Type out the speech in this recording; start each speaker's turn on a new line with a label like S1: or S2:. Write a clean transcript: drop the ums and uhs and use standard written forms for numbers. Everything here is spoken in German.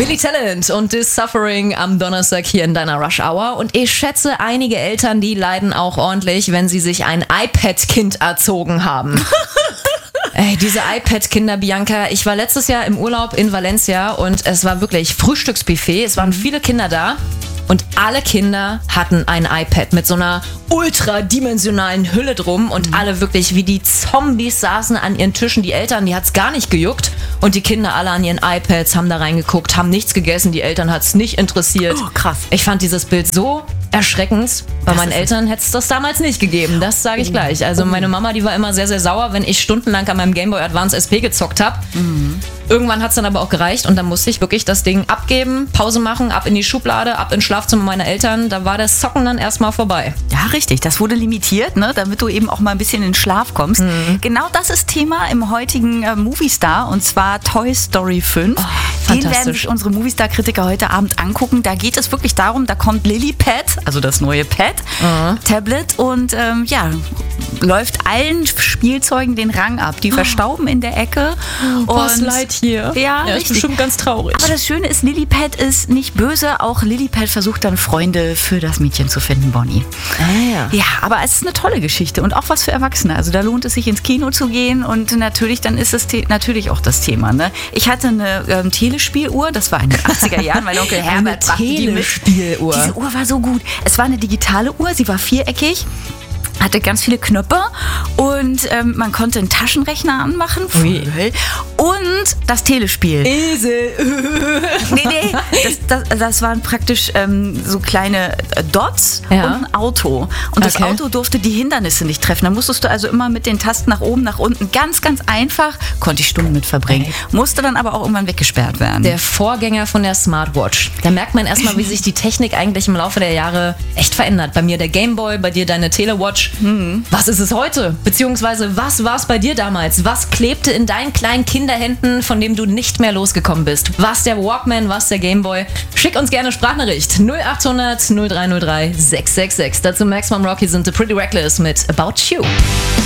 S1: Billy Talent und This Suffering am Donnerstag hier in deiner Rush Hour. Und ich schätze, einige Eltern, die leiden auch ordentlich, wenn sie sich ein iPad-Kind erzogen haben. Ey, diese iPad-Kinder, Bianca. Ich war letztes Jahr im Urlaub in Valencia und es war wirklich Frühstücksbuffet. Es waren viele Kinder da. Und alle Kinder hatten ein iPad mit so einer ultradimensionalen Hülle drum und alle wirklich wie die Zombies saßen an ihren Tischen. Die Eltern, die hat's gar nicht gejuckt und die Kinder alle an ihren iPads haben da reingeguckt, haben nichts gegessen, die Eltern hat's nicht interessiert.
S2: Oh, krass.
S1: Ich fand dieses Bild so erschreckend. Bei meinen Eltern hätte es das damals nicht gegeben, das sage ich gleich. Also meine Mama, die war immer sehr, sehr sauer, wenn ich stundenlang an meinem Game Boy Advance SP gezockt habe. Irgendwann hat es dann aber auch gereicht und dann musste ich wirklich das Ding abgeben, Pause machen, ab in die Schublade, ab ins Schlafzimmer meiner Eltern. Da war das Zocken dann erstmal vorbei.
S2: Ja, richtig. Das wurde limitiert, ne, damit du eben auch mal ein bisschen in den Schlaf kommst. Genau das ist Thema im heutigen Movie Star und zwar Toy Story 5. Den werden sich unsere Movie Star Kritiker heute Abend angucken. Da geht es wirklich darum, da kommt Lillipad, also das neue Pad, Tablet und läuft allen Spielzeugen den Rang ab. Die verstauben in der Ecke.
S1: Was leid hier.
S2: Ja,
S1: ist bestimmt ganz traurig.
S2: Aber das Schöne ist, Lillipad ist nicht böse. Auch Lillipad versucht dann Freunde für das Mädchen zu finden, Bonnie. Ja, aber es ist eine tolle Geschichte und auch was für Erwachsene. Also da lohnt es sich ins Kino zu gehen und natürlich, dann ist es natürlich auch das Thema. Ne? Ich hatte eine Telespieluhr, das war in den 80er Jahren, mein Onkel Herbert brachte die mit.
S1: Telespieluhr.
S2: Diese Uhr war so gut. Es war eine digitale Uhr, sie war viereckig. Hatte ganz viele Knöpfe und man konnte einen Taschenrechner anmachen. Und das Telespiel.
S1: Esel.
S2: Nee. Das waren praktisch so kleine Dots und ein Auto. Und das Auto durfte die Hindernisse nicht treffen. Da musstest du also immer mit den Tasten nach oben, nach unten. Ganz, ganz einfach. Konnte ich Stunden mit verbringen. Musste dann aber auch irgendwann weggesperrt werden.
S1: Der Vorgänger von der Smartwatch. Da merkt man erstmal, wie sich die Technik eigentlich im Laufe der Jahre echt verändert. Bei mir der Gameboy, bei dir deine Telewatch. Was ist es heute? Beziehungsweise, was war es bei dir damals? Was klebte in deinen kleinen Kinderhänden, von dem du nicht mehr losgekommen bist? Was der Walkman, was der Gameboy? Schick uns gerne Sprachnachricht 0800 0303 666. Dazu Maximum Rocky sind The Pretty Reckless mit About You.